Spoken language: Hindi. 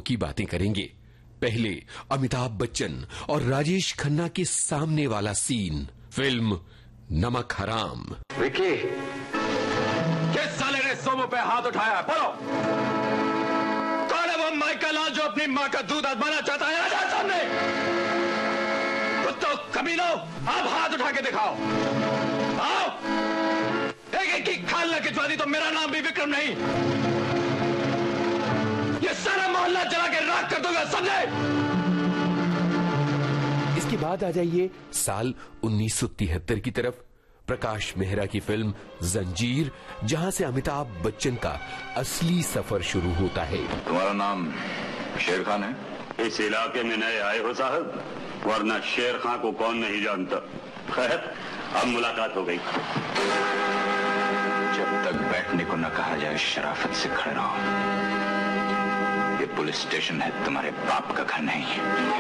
की बातें करेंगे। पहले अमिताभ बच्चन और राजेश खन्ना के सामने वाला सीन, फिल्म नमक हराम। विकी, किस साले ने सोमो पे हाथ उठाया? बोलो, कौन है वो माइकल लाल जो अपनी मां का दूध आजमाना चाहता है? आजा सामने। कुत्तों, कमीनों, आप हाथ उठा के दिखाओ। आओ, एक एक की खाल न खिंचवा दी तो मेरा नाम भी विक्रम नहीं। ये सारा मोहल्ला जला के राख कर दूंगा, समझे? इसके बाद आ जाइए साल 1973 की तरफ। प्रकाश मेहरा की फिल्म जंजीर, जहां से अमिताभ बच्चन का असली सफर शुरू होता है। तुम्हारा नाम शेर खान है? इस इलाके में नए आए हो साहब, वरना शेर खान को कौन नहीं जानता। खैर, अब मुलाकात हो गई। जब तक बैठने को न कहा जाए शराफत से खड़े रहो। ये पुलिस स्टेशन है, तुम्हारे बाप का घर नहीं।